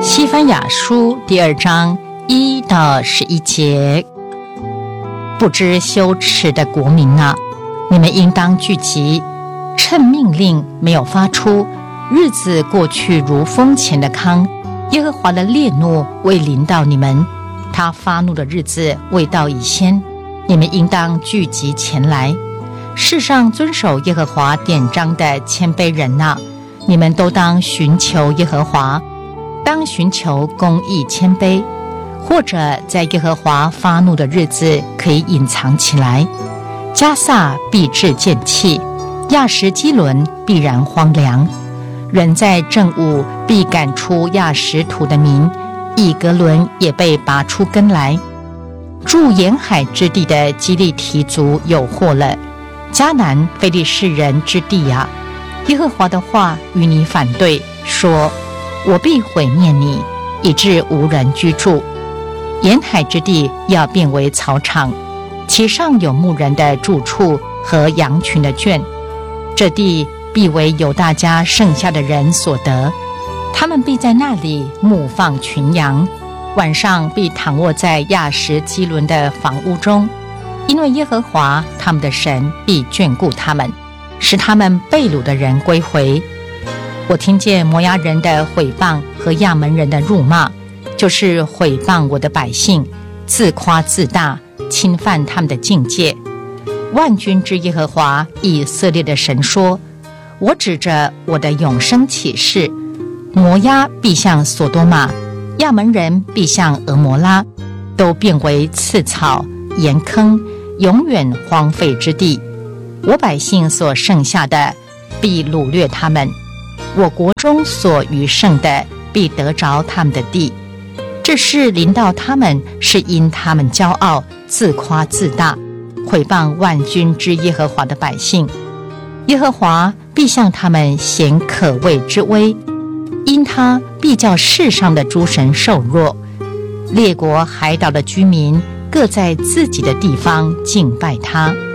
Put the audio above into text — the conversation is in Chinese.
西番雅书第2章1到11节。不知羞耻的国民啊，你们应当聚集，趁命令没有发出，日子过去如风前的糠，耶和华的烈怒未临到你们，他发怒的日子未到以先，你们应当聚集前来。世上遵守耶和华典章的谦卑人啊，你们都当寻求耶和华，当寻求公义谦卑，或者在耶和华发怒的日子可以隐藏起来。迦萨必致见弃，亚实基伦必然荒凉。人在正午必赶出亚实土的民，以格伦也被拔出根来。住沿海之地的基利提族有祸了，迦南非利士人之地啊，耶和华的话与你反对，说：我必毁灭你，以致无人居住。沿海之地要变为草场，其上有牧人的住处和羊群的圈。这地必为犹大家剩下的人所得，他们必在那里牧放群羊，晚上必躺卧在亚实基伦的房屋中，因为耶和华他们的神必眷顾他们，使他们被掳的人归回。我听见摩押人的毁谤和亚门人的辱骂，就是毁谤我的百姓，自夸自大，侵犯他们的境界。万军之耶和华以色列的神说：我指着我的永生起誓，摩押必像所多玛，亚门人必像俄摩拉，都变为刺草盐坑，永远荒废之地。我百姓所剩下的必掳掠他们，我国中所余剩的必得着他们的地。这事临到他们，是因他们骄傲，自夸自大，毁谤万军之耶和华的百姓。耶和华必向他们显可畏之威，因他必叫世上的诸神受弱。列国海岛的居民各在自己的地方敬拜他。